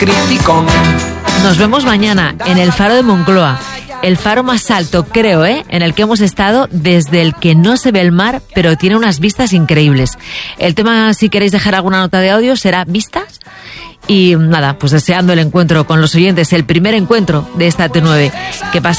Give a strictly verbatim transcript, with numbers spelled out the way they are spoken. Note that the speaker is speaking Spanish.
criticón. Nos vemos mañana en el Faro de Moncloa. El faro más alto, creo, ¿eh? En el que hemos estado, desde el que no se ve el mar, pero tiene unas vistas increíbles. El tema, si queréis dejar alguna nota de audio, será vistas. Y nada, pues deseando el encuentro con los oyentes, el primer encuentro de esta T nueve. Que pasen